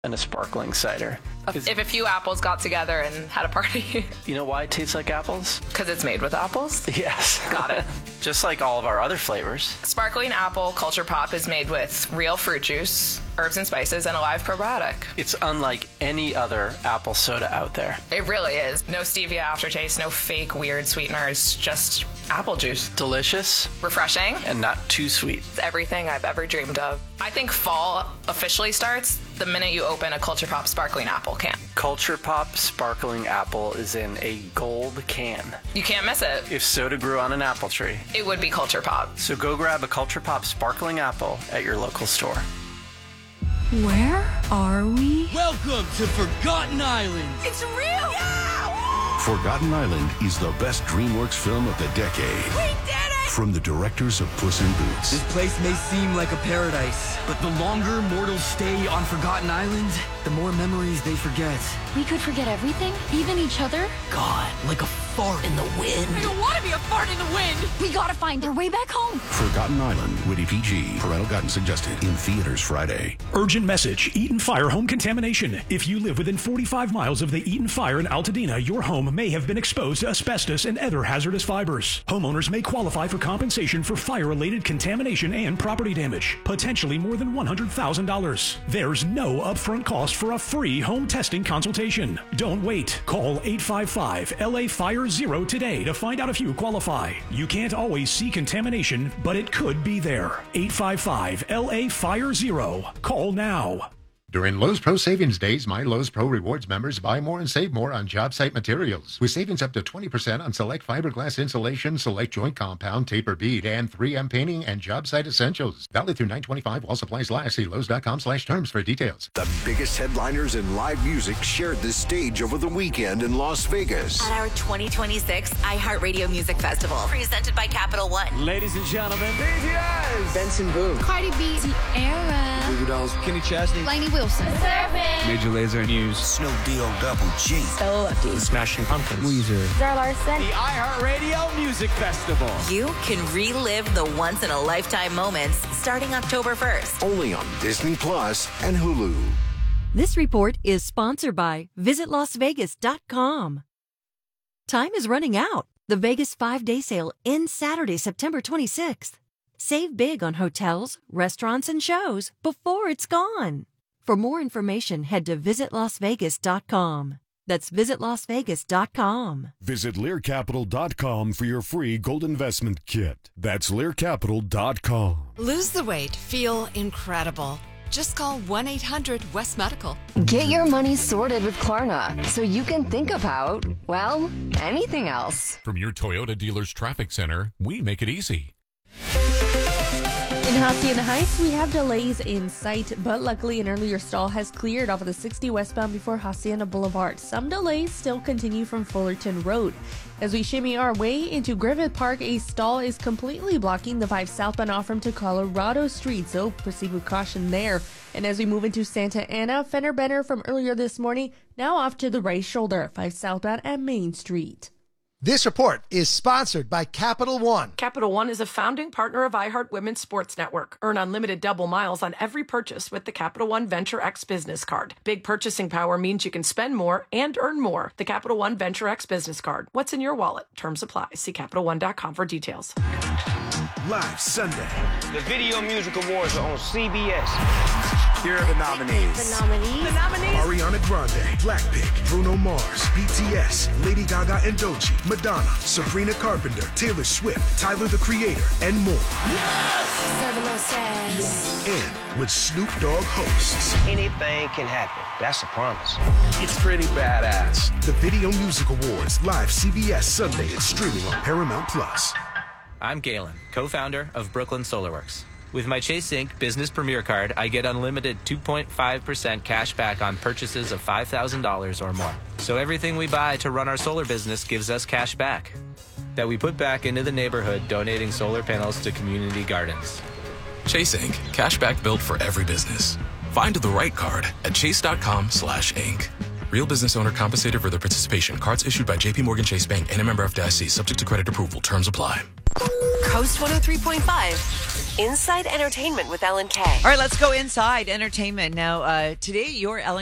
and a sparkling cider. If a few apples got together and had a party. You know why it tastes like apples? Because it's made with apples? Yes. Got it. Just like all of our other flavors. Sparkling Apple Culture Pop is made with real fruit juice, herbs and spices, and a live probiotic. It's unlike any other apple soda out there. It really is. No stevia aftertaste, no fake weird sweeteners, just apple juice. Delicious. Refreshing. And not too sweet. It's everything I've ever dreamed of. I think fall officially starts the minute you open a Culture Pop Sparkling Apple can. Culture Pop Sparkling Apple is in a gold can. You can't miss it. If soda grew on an apple tree, it would be Culture Pop. So go grab a Culture Pop Sparkling Apple at your local store. Where are we? Welcome to Forgotten Island. It's real! Yeah! Forgotten Island is the best DreamWorks film of the decade. We did it! From the directors of Puss in Boots. This place may seem like a paradise, but the longer mortals stay on Forgotten Island, the more memories they forget. We could forget everything? Even each other? God, like a fart in the wind. I don't want to be a fart in the wind! We gotta find our way back home! Forgotten Island, rated PG. Parental guidance suggested. In theaters Friday. Urgent message. Eaton Fire home contamination. If you live within 45 miles of the Eaton Fire in Altadena, your home may have been exposed to asbestos and other hazardous fibers. Homeowners may qualify for compensation for fire-related contamination and property damage, potentially more than $100,000. There's no upfront cost for a free home testing consultation. Don't wait. Call 855-LA-FIRE-0 today to find out if you qualify. You can't always see contamination, but it could be there. 855-LA-FIRE-0. Call now. During Lowe's Pro Savings Days, my Lowe's Pro Rewards members buy more and save more on job site materials, with savings up to 20% on select fiberglass insulation, select joint compound, taper bead, and 3M painting and job site essentials. Valid through 9/25 while supplies last. See Lowe's.com/terms for details. The biggest headliners in live music shared the stage over the weekend in Las Vegas. At our 2026 iHeartRadio Music Festival, presented by Capital One. Ladies and gentlemen, BTS, Benson Boone, Cardi B, Sierra, Goo Goo Dolls, Kenny Chesney, Lainey Wilson, Major Lazer, Muse, Snoop Double G, The Smashing Pumpkins, Weezer, Zara Larson, the iHeartRadio Music Festival. You can relive the once-in-a-lifetime moments starting October 1st. Only on Disney Plus and Hulu. This report is sponsored by VisitLasVegas.com. Time is running out. The Vegas 5-day sale ends Saturday, September 26th. Save big on hotels, restaurants, and shows before it's gone. For more information, head to VisitLasVegas.com. That's VisitLasVegas.com. Visit LearCapital.com for your free gold investment kit. That's LearCapital.com. Lose the weight. Feel incredible. Just call 1-800-WEST-MEDICAL. Get your money sorted with Klarna so you can think about, well, anything else. From your Toyota dealer's traffic center, we make it easy. In Hacienda Heights, we have delays in sight, but luckily an earlier stall has cleared off of the 60 westbound before Hacienda Boulevard. Some delays still continue from Fullerton Road. As we shimmy our way into Griffith Park, a stall is completely blocking the 5 southbound off from to Colorado Street, so proceed with caution there. And as we move into Santa Ana, fender bender from earlier this morning, now off to the right shoulder, 5 southbound at Main Street. This report is sponsored by Capital One. Capital One is a founding partner of iHeart Women's Sports Network. Earn unlimited double miles on every purchase with the Capital One Venture X Business Card. Big purchasing power means you can spend more and earn more. The Capital One Venture X Business Card. What's in your wallet? Terms apply. See CapitalOne.com for details. Live Sunday. The Video Music Awards are on CBS. Here are the nominees. Ariana Grande, Blackpink, Bruno Mars, BTS, Lady Gaga and Doechii, Madonna, Sabrina Carpenter, Taylor Swift, Tyler the Creator, and more. Yes! And with Snoop Dogg hosts. Anything can happen. That's a promise. It's pretty badass. The Video Music Awards, live CBS Sunday and streaming on Paramount Plus. I'm Galen, co-founder of Brooklyn SolarWorks. With my Chase Inc. Business Premier Card, I get unlimited 2.5% cash back on purchases of $5,000 or more. So everything we buy to run our solar business gives us cash back that we put back into the neighborhood, donating solar panels to community gardens. Chase Inc. Cashback built for every business. Find the right card at chase.com/inc. Real business owner compensated for their participation. Cards issued by JP Morgan Chase Bank and a member FDIC, subject to credit approval. Terms apply. Coast 103.5. Inside Entertainment with Ellen K. All right, let's go inside entertainment. Now, today, your Ellen